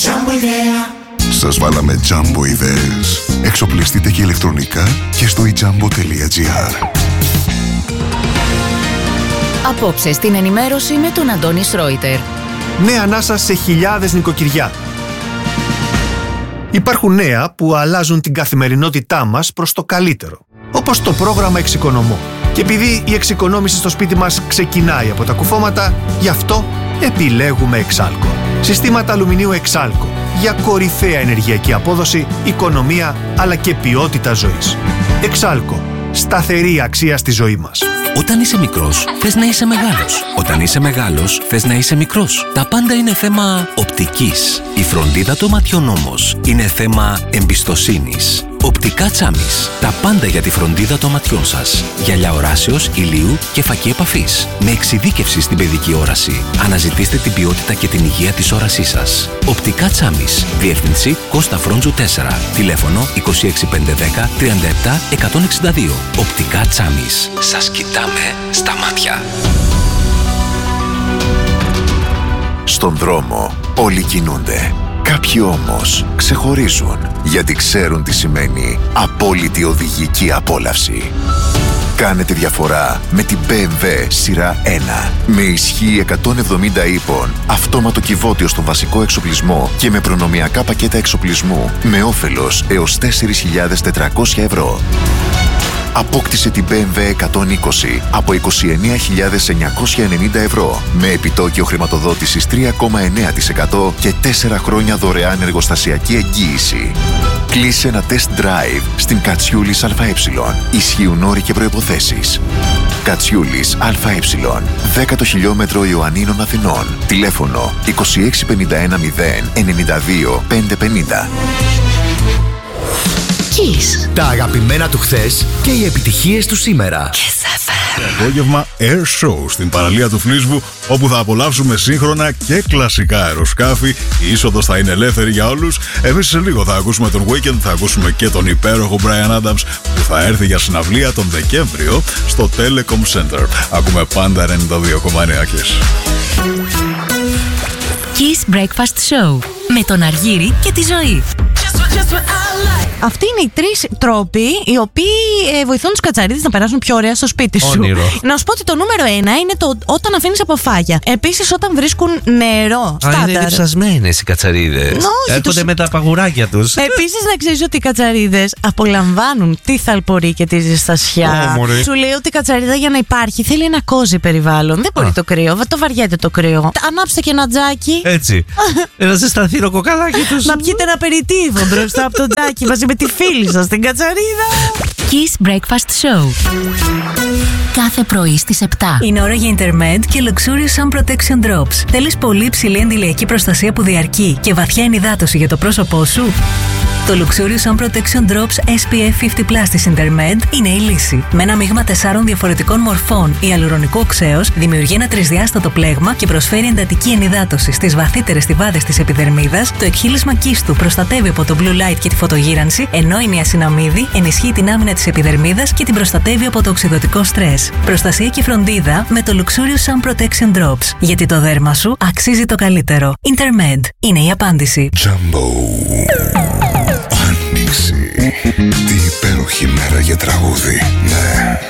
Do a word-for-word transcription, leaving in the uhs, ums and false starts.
Jumbo ιδέα. Σας βάλαμε Jumbo ιδέες. Εξοπλιστείτε και ηλεκτρονικά και στο e jumbo τελεία gr. Απόψε στην ενημέρωση με τον Αντώνη Σρόιτερ. Νέα ανάσα σε χιλιάδες νοικοκυριά. Υπάρχουν νέα που αλλάζουν την καθημερινότητά μας προς το καλύτερο. Όπως το πρόγραμμα Εξοικονομώ. Και επειδή η εξοικονόμηση στο σπίτι μας ξεκινάει από τα κουφώματα, γι' αυτό επιλέγουμε Εξάλκο. Συστήματα αλουμινίου Εξάλκο για κορυφαία ενεργειακή απόδοση, οικονομία αλλά και ποιότητα ζωής. Εξάλκο. Σταθερή αξία στη ζωή μας. Όταν είσαι μικρός, θες να είσαι μεγάλος. Όταν είσαι μεγάλος, θες να είσαι μικρός. Τα πάντα είναι θέμα οπτικής. Η φροντίδα των ματιών όμως είναι θέμα εμπιστοσύνης. Οπτικά Τσάμις. Τα πάντα για τη φροντίδα των ματιών σας. Γυαλιά οράσεως, ηλίου και φακή επαφής. Με εξειδίκευση στην παιδική όραση. Αναζητήστε την ποιότητα και την υγεία της όρασής σας. Οπτικά Τσάμις. Διεύθυνση Κώστα Φρόντζου τέσσερα. Τηλέφωνο είκοσι έξι πεντακόσια δέκα τριάντα επτά εκατόν εξήντα δύο. Οπτικά Τσάμις. Σας κοιτάμε στα μάτια. Στον δρόμο όλοι κινούνται. Κάποιοι όμως ξεχωρίζουν γιατί ξέρουν τι σημαίνει απόλυτη οδηγική απόλαυση. Κάνε τη διαφορά με την μπι εμ ντάμπλιου σειρά ένα. Με ισχύ εκατόν εβδομήντα ύπων, αυτόματο κυβότιο στον βασικό εξοπλισμό και με προνομιακά πακέτα εξοπλισμού με όφελος έως τέσσερις χιλιάδες τετρακόσια ευρώ. Απόκτησε την μπι εμ ντάμπλιου εκατόν είκοσι από είκοσι εννέα χιλιάδες εννιακόσια ενενήντα ευρώ με επιτόκιο χρηματοδότησης τρία κόμμα εννέα τοις εκατό και τέσσερα χρόνια δωρεάν εργοστασιακή εγγύηση. Κλείσε ένα test drive στην Κατσιούλης ΑΕ. Ισχύουν όροι και προϋποθέσεις. Κατσιούλης ΑΕ. δέκατο χιλιόμετρο Ιωαννίνων Αθηνών. Τηλέφωνο είκοσι έξι πενήντα ένα μηδέν ενενήντα δύο πεντακόσια πενήντα. Kiss. Τα αγαπημένα του χθες και οι επιτυχίες του σήμερα. Απόγευμα Air Show στην παραλία του Φλίσβου, όπου θα απολαύσουμε σύγχρονα και κλασικά αεροσκάφη. Η είσοδος θα είναι ελεύθερη για όλους. Εμείς σε λίγο θα ακούσουμε τον Weekend, θα ακούσουμε και τον υπέροχο Brian Adams που θα έρθει για συναυλία τον Δεκέμβριο στο Telecom Center. Ακούμε πάντα ενενήντα δύο κόμμα εννέα Kiss. Kiss Breakfast Show με τον Αργύρη και τη Ζωή. Αυτοί είναι οι τρεις τρόποι οι οποίοι ε, βοηθούν τους κατσαρίδες να περάσουν πιο ωραία στο σπίτι σου. Όνειρο. Να σου πω ότι το νούμερο ένα είναι το όταν αφήνεις αποφάγια. Επίσης, όταν βρίσκουν νερό. Α, είναι διψασμένες οι κατσαρίδες. Έρχονται τους... με τα παγουράκια τους. Επίσης, να ξέρεις ότι οι κατσαρίδες απολαμβάνουν τη θαλπορή και τη ζεστασιά. Oh, σου λέει ότι η κατσαρίδα για να υπάρχει θέλει ένα κόζι περιβάλλον. Δεν μπορεί ah. το κρύο, το βαριέται το κρύο. Ανάψτε και ένα τζάκι. Έτσι. Ένα ζεσταθήρο κοκαλάκι τους. Να πιείτε ένα περιτύβο μπροστά από το τζάκι μαζί με τη φίλη σας την κατσαρίδα. Kiss Breakfast Show. Κάθε πρωί στις επτά. Είναι ώρα για Intermed και Luxurious Sun Protection Drops. Θέλεις πολύ ψηλή αντιλιακή προστασία που διαρκεί και βαθιά ενυδάτωση για το πρόσωπό σου? Το Luxurious Sun Protection Drops ες πι εφ πενήντα πλας της Intermed είναι η λύση. Με ένα μείγμα τεσσάρων διαφορετικών μορφών ιαλουρονικού οξέως δημιουργεί ένα τρισδιάστατο πλέγμα και προσφέρει εντατική ενυδάτωση στις βαθύτερες στιβάδες της επιδερμίδας. Το εκχύλισμα κίστου προστατεύει από το blue light και τη φωτογύρανση, ενώ η νιασιναμίδη ενισχύει την άμυνα της επιδερμίδας και την προστατεύει από το οξυδωτικό στρες. Προστασία και φροντίδα με το Luxurious Sun Protection Drops. Γιατί το δέρμα σου αξίζει το καλύτερο. Intermed είναι η απάντηση. Jumbo. Άνοιξη. Τι υπέροχη μέρα για τραγούδι. Ναι.